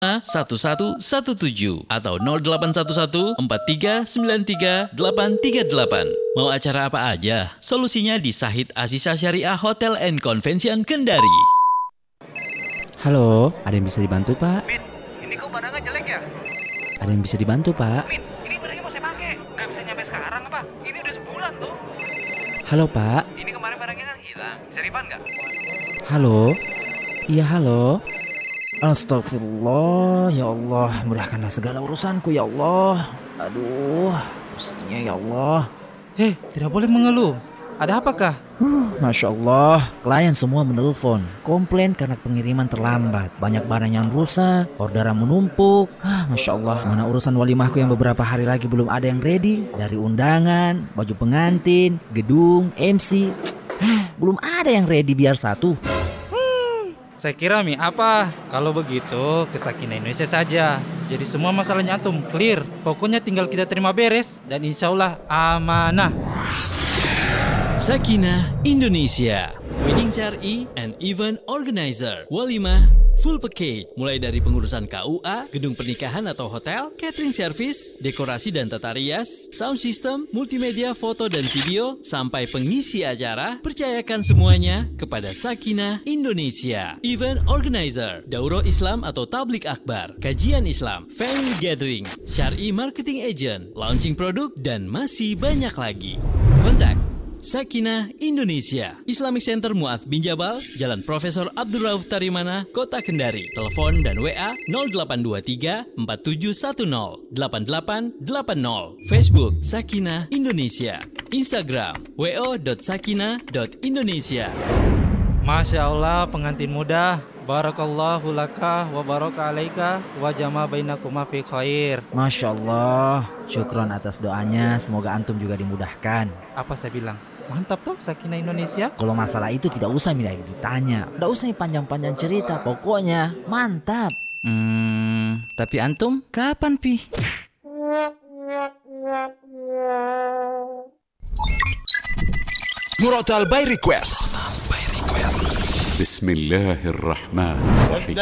1117 atau 0811 4393 838. Mau acara apa aja? Solusinya di Sahid Azizah Syariah Hotel and Convention Kendari. Halo, ada yang bisa dibantu Pak? Min, ini kok barangnya jelek ya? Ada yang bisa dibantu Pak? Min, ini barangnya mau saya pakai. Gak bisa nyampe sekarang apa? Ini udah sebulan tuh. Halo Pak? Ini kemarin barangnya kan hilang. Bisa refund gak? Halo? Iya halo? Astagfirullah, ya Allah, mudahkanlah segala urusanku ya Allah. Aduh, pusingnya ya Allah. Hei, tidak boleh mengeluh. Ada apakah? Masya Allah, klien semua menelpon, komplain karena pengiriman terlambat. Banyak barang yang rusak, orderan menumpuk. Masya Allah, mana urusan walimahku yang beberapa hari lagi belum ada yang ready. Dari undangan, baju pengantin, gedung, MC, belum ada yang ready biar satu. Saya kira apa? Kalau begitu ke Sakinah Indonesia saja. Jadi semua masalahnya antum clear. Pokoknya tinggal kita terima beres dan insya Allah amanah. Sakinah Indonesia, Wedding Syar'i and Event Organizer, Walimah, full package, mulai dari pengurusan KUA, gedung pernikahan atau hotel, catering service, dekorasi dan tata rias, sound system, multimedia foto dan video, sampai pengisi acara. Percayakan semuanya kepada Sakinah Indonesia. Event Organizer, Daurah Islam atau Tablik Akbar, kajian Islam, family gathering, Syar'i marketing agent, launching produk, dan masih banyak lagi. Kontak Sakinah Indonesia, Islamic Center Mu'adz bin Jabal, Jalan Profesor Abdul Rauf Tarimana, Kota Kendari. Telepon dan WA 0823 4710 8880. Facebook Sakinah Indonesia. Instagram wo.sakinah.indonesia. Masya Allah, pengantin muda. Barakallahu laka wa baraka alaika wa jama bainakuma fi khair. Masya Allah, syukron atas doanya, semoga antum juga dimudahkan. Apa saya bilang? Mantap tuh Sakinah Indonesia. Kalau masalah itu tidak usah ditanya, tidak usah panjang-panjang cerita, pokoknya mantap. Tapi antum kapan pi? Murotal by request. Bismillahirrahmanirrahim.